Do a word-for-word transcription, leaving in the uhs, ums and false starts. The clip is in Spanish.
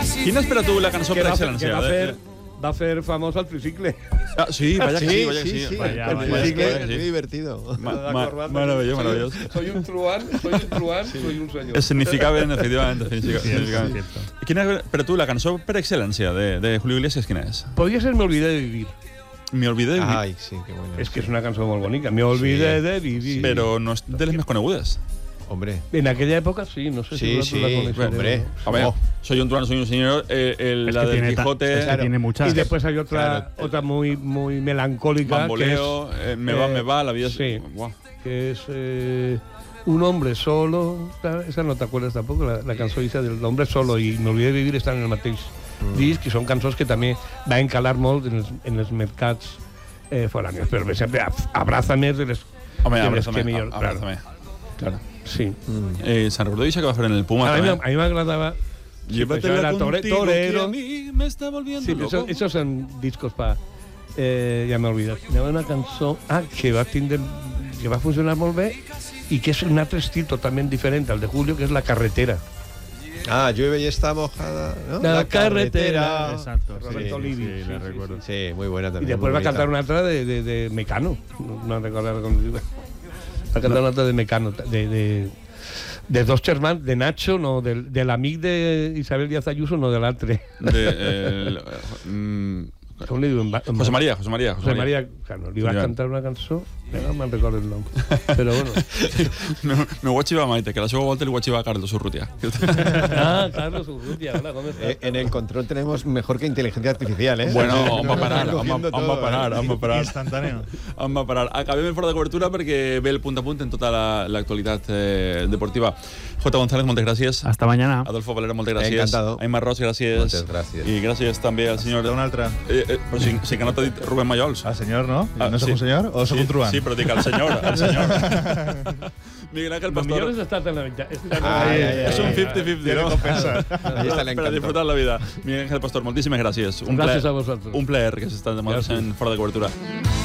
Quina és per a tu la cançó Que per va, fer, excel·lència? que va, de- fer, va fer famós al tricicle. Ah, sí, vaya que sí, vaya que sí, sí. sí. Vaya, El vaya, tricicle vaya es que muy sí. divertido. Ma- La ma- corbata. Meravellós, Soy- meravellós. Soy un truán, soy un truán, soy un senyor. Es significaven, efectivament. Cierto, significaven. cierto. Quina, per a tu, la cançó per excel·lència de, de Julio Iglesias, quina és? Podría ser Me olvidé de vivir. Me olvidé de vivir, Ay, sí, qué bueno. Es que es una canción muy bonita. Me olvidé Sí. de vivir. però no és de les més conegudes. Hombre. En aquella época sí, no sé Sí, si sí, vosotros la conocéis. hombre. A ver, Oh. soy un truán, soy un señor, eh, el, Es la que del tiene ta- Quijote, es que tiene muchas. Y después hay otra, Claro. otra muy, muy melancólica. Bamboleo, que es, eh, me va, eh, me va, la vida es... sí. Buah. que es eh, Un hombre solo. Esa no te acuerdas tampoco, la, la canción esa del hombre solo y Me olvidé de vivir están en el mateix mm. disc, que són cançons que també va encalar molt en els, en els mercats eh, foranis. Però, per exemple, Abrázame de les, Home, de les abrázame, que millor. abrázame. Claro. Sí. Mm. Eh, ¿Se recordó que va a hacer en el Puma A mí, también? a mí me agradaba. Llévatela era tore- contigo, torero. que a mí me está volviendo Sí, pero loco. eso, esos son discos para... Eh, ja m'he oblidat. Hi havia una cançó ah, que, va tindre, que va funcionar molt bé i que és un altre estil totalment diferent al de Julio, que és La carretera. Ah, llueve y está mojada, ¿no? La carretera. Exacto. Roberto sí, Livi, sí, sí, la sí, recuerdo. Sí, muy buena I también. després muy va cantar bonita. una altra de, de, de Mecano. No, no recordo com diu. Va cantar una altra de Mecano, de, de, de dos germans, de Nacho, no, del, de l'amic d'Isabel Díaz Ayuso, no de l'altre. De, el, mm, Com li diuen? Va- José María, José María. José María, claro, li va Sí, cantar una cançó, no me'n recordo el nom, però bueno. Me, me voy a chivar a Maite, que la segunda volta le voy a chivar a Carlos Urrutia. Ah, Carlos Urrutia, hola, ¿cómo estás? Eh, en el control tenemos mejor que inteligencia artificial, ¿eh? Bueno, Nos vamos a está parar, vamos, cogiendo vamos todo, a parar, ¿eh? vamos a parar. Instantáneo. Vamos a parar. Acabem en fora de cobertura perquè ve el punt a punt en tota la- l'actualitat eh, deportiva. J. González, moltes gràcies. Hasta mañana. Adolfo Valera, moltes gràcies. Encantado. Aymar Ross, gràcies. Moltes gràcies. I gràcies també al senyor... Una altra. Eh, eh, però si, si que no t'ha dit Rubén Mallols. Ah, senyor, no? Ah, no soc sí. un senyor o soc sí, un truán? Sí, però dic al senyor, al senyor. Miguel Ángel Lo millor Pastor. és estar en la mitjà. Ay, ay, ay, És un ay, cincuenta cincuenta, Tiene ¿no? compensa. Ahí está el Per a encanto. disfrutar la vida. Miguel Ángel Pastor, moltíssimes gràcies. Un Gràcies plaer- a vosaltres. Un plaer que s'estan demanant Gràcies. en fora de cobertura.